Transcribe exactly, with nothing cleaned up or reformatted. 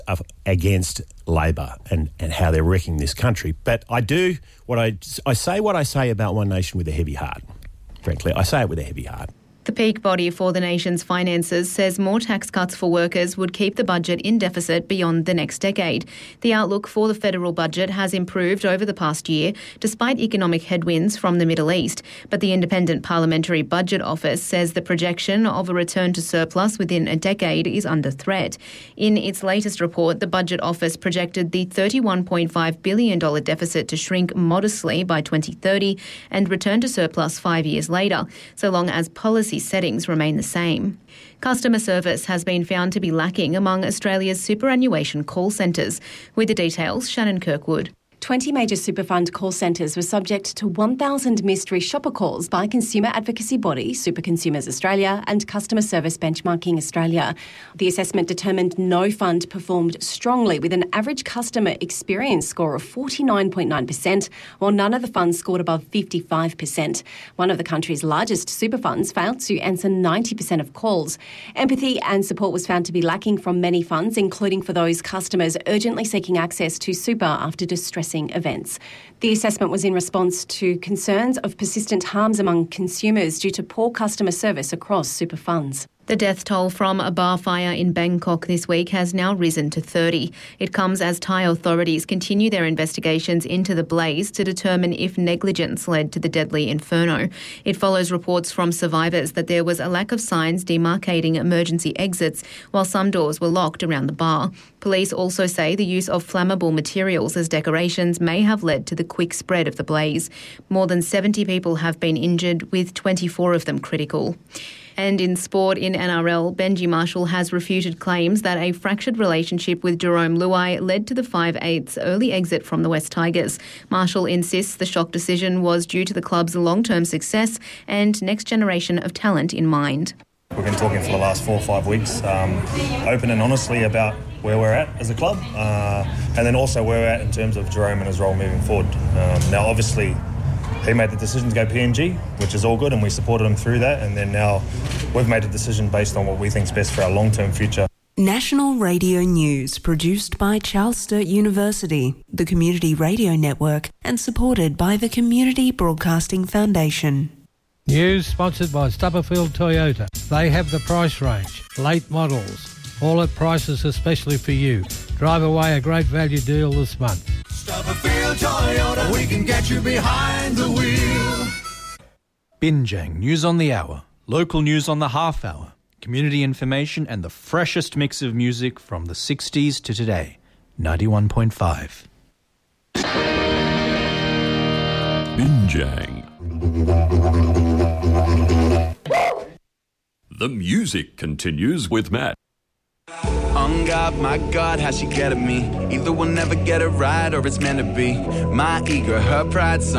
of, against Labor and, and how they're wrecking this country. But I do what I, I say what I say about One Nation with a heavy heart. Frankly, I say it with a heavy heart. The peak body for the nation's finances says more tax cuts for workers would keep the budget in deficit beyond the next decade. The outlook for the federal budget has improved over the past year, despite economic headwinds from the Middle East. But the Independent Parliamentary Budget Office says the projection of a return to surplus within a decade is under threat. In its latest report, the Budget Office projected the thirty-one point five billion dollars deficit to shrink modestly by twenty thirty and return to surplus five years later, so long as policy settings remain the same. Customer service has been found to be lacking among Australia's superannuation call centres. With the details, Shannon Kirkwood. twenty major super fund call centres were subject to one thousand mystery shopper calls by consumer advocacy body Super Consumers Australia and Customer Service Benchmarking Australia. The assessment determined no fund performed strongly with an average customer experience score of forty-nine point nine percent, while none of the funds scored above fifty-five percent. One of the country's largest super funds failed to answer ninety percent of calls. Empathy and support was found to be lacking from many funds, including for those customers urgently seeking access to super after distress events. The assessment was in response to concerns of persistent harms among consumers due to poor customer service across super funds. The death toll from a bar fire in Bangkok this week has now risen to thirty. It comes as Thai authorities continue their investigations into the blaze to determine if negligence led to the deadly inferno. It follows reports from survivors that there was a lack of signs demarcating emergency exits, while some doors were locked around the bar. Police also say the use of flammable materials as decorations may have led to the quick spread of the blaze. More than seventy people have been injured, with twenty-four of them critical. And in sport, in N R L, Benji Marshall has refuted claims that a fractured relationship with Jerome Luai led to the five eighths early exit from the West Tigers. Marshall insists the shock decision was due to the club's long-term success and next generation of talent in mind. We've been talking for the last four or five weeks, um, open and honestly about where we're at as a club, uh, and then also where we're at in terms of Jerome and his role moving forward. Um, now, obviously, he made the decision to go P N G, which is all good, and we supported him through that. And then now we've made a decision based on what we think is best for our long-term future. National Radio News, produced by Charles Sturt University, the Community Radio Network, and supported by the Community Broadcasting Foundation. News sponsored by Stubberfield Toyota. They have the price range, late models, all at prices especially for you. Drive away a great value deal this month. Stubberfield Toyota, we can get you behind the wheel. Binjang News on the Hour, local news on the half hour, community information and the freshest mix of music from the sixties to today. ninety-one point five. Binjang. The music continues with Matt. On God, my God, how she get at me. Either we'll never get it right or it's meant to be. My ego, her pride, some